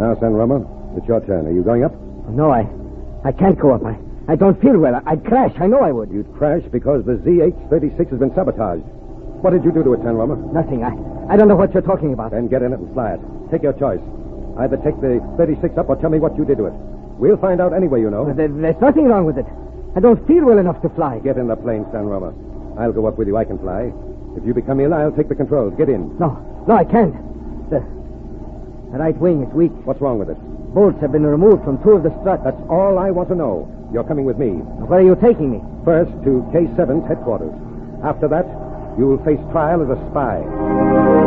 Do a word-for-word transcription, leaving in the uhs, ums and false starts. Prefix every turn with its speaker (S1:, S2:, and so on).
S1: Now, San Roma, it's your turn. Are you going up?
S2: No, I I can't go up. I, I don't feel well. I'd crash. I know I would.
S1: You'd crash because the Z H thirty-six has been sabotaged. What did you do to it, San Roma?
S2: Nothing. I, I don't know what you're talking about.
S1: Then get in it and fly it. Take your choice. Either take the thirty-six up or tell me what you did to it. We'll find out anyway, you know.
S2: There, there's nothing wrong with it. I don't feel well enough to fly.
S1: Get in the plane, San Roma. I'll go up with you. I can fly. If you become ill, I'll take the controls. Get in.
S2: No, no, I can't. The, the right wing is weak.
S1: What's wrong with it?
S2: Bolts have been removed from two of the struts.
S1: That's all I want to know. You're coming with me.
S2: Where are you taking me?
S1: First, to K seven's headquarters. After that, you'll face trial as a spy.